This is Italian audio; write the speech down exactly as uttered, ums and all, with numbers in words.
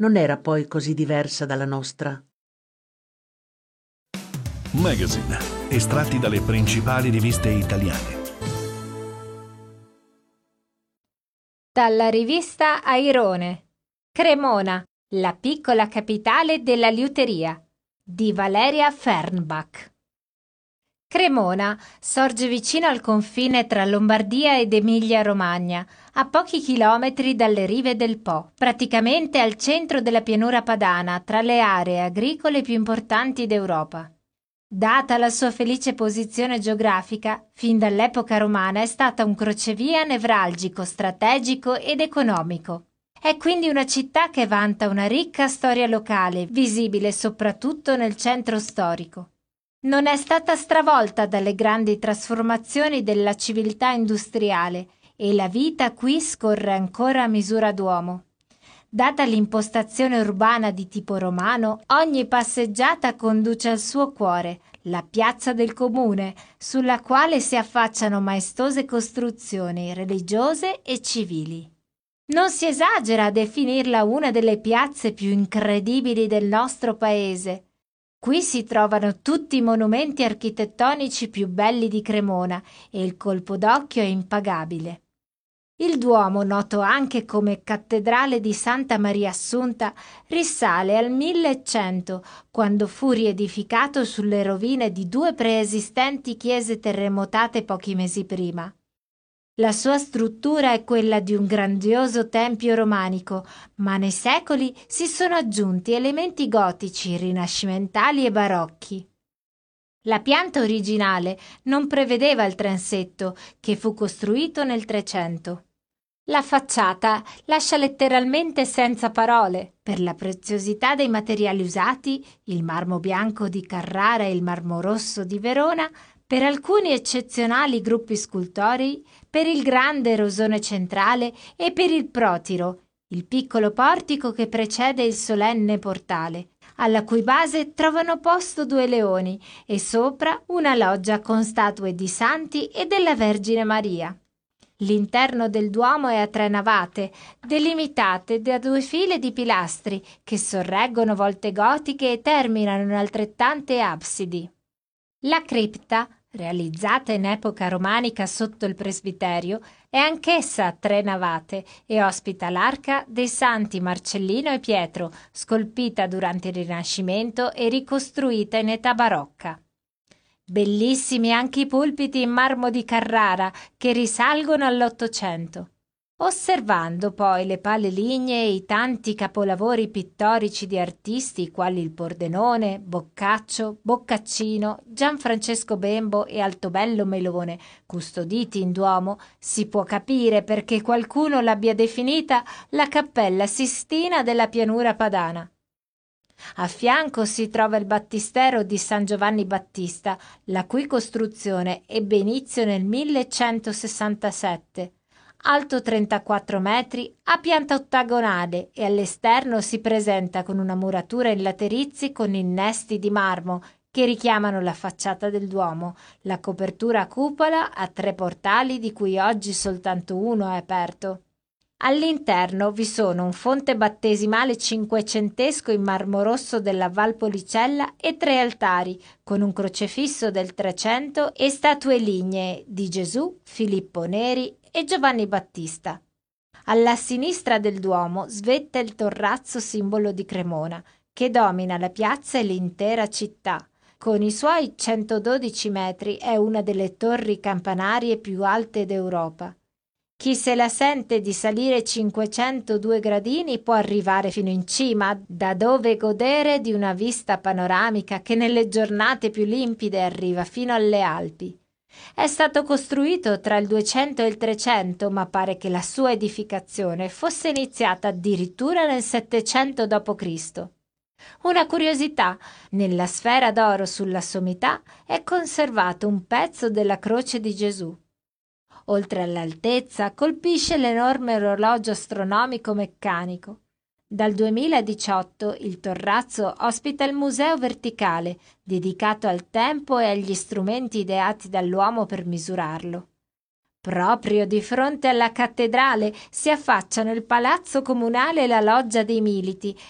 non era poi così diversa dalla nostra. Magazine, estratti dalle principali riviste italiane. Dalla rivista Airone. Cremona, la piccola capitale della liuteria, di Valeria Fernbach. Cremona sorge vicino al confine tra Lombardia ed Emilia-Romagna, a pochi chilometri dalle rive del Po, praticamente al centro della pianura padana, tra le aree agricole più importanti d'Europa. Data la sua felice posizione geografica, fin dall'epoca romana è stata un crocevia nevralgico, strategico ed economico. È quindi una città che vanta una ricca storia locale, visibile soprattutto nel centro storico. Non è stata stravolta dalle grandi trasformazioni della civiltà industriale e la vita qui scorre ancora a misura d'uomo. Data l'impostazione urbana di tipo romano, ogni passeggiata conduce al suo cuore, la piazza del comune, sulla quale si affacciano maestose costruzioni religiose e civili. Non si esagera a definirla una delle piazze più incredibili del nostro paese. Qui si trovano tutti i monumenti architettonici più belli di Cremona e il colpo d'occhio è impagabile. Il Duomo, noto anche come Cattedrale di Santa Maria Assunta, risale al millecento, quando fu riedificato sulle rovine di due preesistenti chiese terremotate pochi mesi prima. La sua struttura è quella di un grandioso tempio romanico, ma nei secoli si sono aggiunti elementi gotici, rinascimentali e barocchi. La pianta originale non prevedeva il transetto, che fu costruito nel Trecento. La facciata lascia letteralmente senza parole per la preziosità dei materiali usati, il marmo bianco di Carrara e il marmo rosso di Verona, per alcuni eccezionali gruppi scultorei, per il grande rosone centrale e per il protiro, il piccolo portico che precede il solenne portale, alla cui base trovano posto due leoni e sopra una loggia con statue di santi e della Vergine Maria. L'interno del Duomo è a tre navate, delimitate da due file di pilastri che sorreggono volte gotiche e terminano in altrettante absidi. La cripta, realizzata in epoca romanica sotto il presbiterio, è anch'essa a tre navate e ospita l'arca dei santi Marcellino e Pietro, scolpita durante il Rinascimento e ricostruita in età barocca. Bellissimi anche i pulpiti in marmo di Carrara che risalgono all'Ottocento. Osservando poi le pale lignee e i tanti capolavori pittorici di artisti quali il Pordenone, Boccaccio, Boccaccino, Gianfrancesco Bembo e Altobello Melone, custoditi in Duomo, si può capire perché qualcuno l'abbia definita la Cappella Sistina della pianura padana. A fianco si trova il battistero di San Giovanni Battista, la cui costruzione ebbe inizio nel millecentosessantasette. Alto trentaquattro metri, a pianta ottagonale e all'esterno si presenta con una muratura in laterizi con innesti di marmo che richiamano la facciata del Duomo, la copertura a cupola a tre portali di cui oggi soltanto uno è aperto. All'interno vi sono un fonte battesimale cinquecentesco in marmo rosso della Valpolicella e tre altari, con un crocefisso del Trecento e statue lignee di Gesù, Filippo Neri e Giovanni Battista. Alla sinistra del Duomo svetta il torrazzo simbolo di Cremona, che domina la piazza e l'intera città. Con i suoi centododici metri è una delle torri campanarie più alte d'Europa. Chi se la sente di salire cinquecentodue gradini può arrivare fino in cima, da dove godere di una vista panoramica che nelle giornate più limpide arriva fino alle Alpi. È stato costruito tra il duecento e il trecento, ma pare che la sua edificazione fosse iniziata addirittura nel settecento dopo Cristo. Una curiosità: nella sfera d'oro sulla sommità è conservato un pezzo della croce di Gesù. Oltre all'altezza, colpisce l'enorme orologio astronomico meccanico. Dal duemiladiciotto il Torrazzo ospita il Museo Verticale, dedicato al tempo e agli strumenti ideati dall'uomo per misurarlo. Proprio di fronte alla cattedrale si affacciano il Palazzo Comunale e la Loggia dei Militi